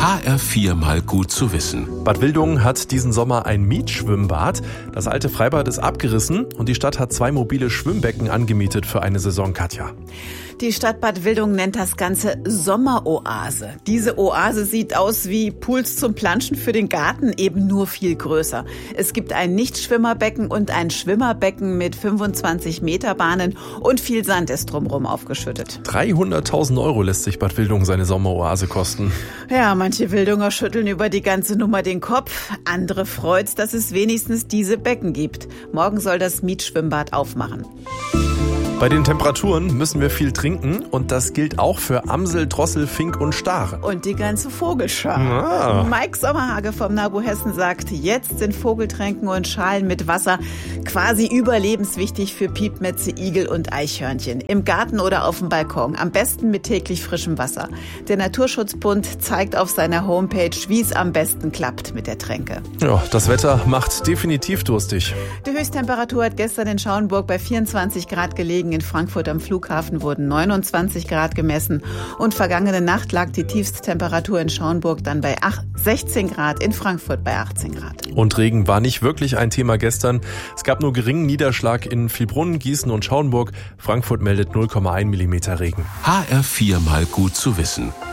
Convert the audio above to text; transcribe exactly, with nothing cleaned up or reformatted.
H R vier mal gut zu wissen. Bad Wildungen hat diesen Sommer ein Mietschwimmbad. Das alte Freibad ist abgerissen und die Stadt hat zwei mobile Schwimmbecken angemietet für eine Saison, Katja. Die Stadt Bad Wildungen nennt das Ganze Sommeroase. Diese Oase sieht aus wie Pools zum Planschen für den Garten, eben nur viel größer. Es gibt ein Nichtschwimmerbecken und ein Schwimmerbecken mit fünfundzwanzig Meter Bahnen und viel Sand ist drumherum aufgeschüttet. dreihunderttausend Euro lässt sich Bad Wildungen seine Sommeroase kosten. Ja, manche Wildunger schütteln über die ganze Nummer den Kopf. Andere freut's, dass es wenigstens diese Becken gibt. Morgen soll das Mietschwimmbad aufmachen. Bei den Temperaturen müssen wir viel trinken und das gilt auch für Amsel, Drossel, Fink und Stare. Und die ganze Vogelschar. Ah. Mike Sommerhage vom NABU Hessen sagt, jetzt sind Vogeltränken und Schalen mit Wasser quasi überlebenswichtig für Piepmetze, Igel und Eichhörnchen. Im Garten oder auf dem Balkon, am besten mit täglich frischem Wasser. Der Naturschutzbund zeigt auf seiner Homepage, wie es am besten klappt mit der Tränke. Ja, das Wetter macht definitiv durstig. Die Höchsttemperatur hat gestern in Schauenburg bei vierundzwanzig Grad gelegen. In Frankfurt am Flughafen wurden neunundzwanzig Grad gemessen. Und vergangene Nacht lag die Tiefsttemperatur in Schauenburg dann bei sechzehn Grad, in Frankfurt bei achtzehn Grad. Und Regen war nicht wirklich ein Thema gestern. Es gab nur geringen Niederschlag in Vielbrunn, Gießen und Schauenburg. Frankfurt meldet null Komma eins Millimeter Regen. H R vier mal gut zu wissen.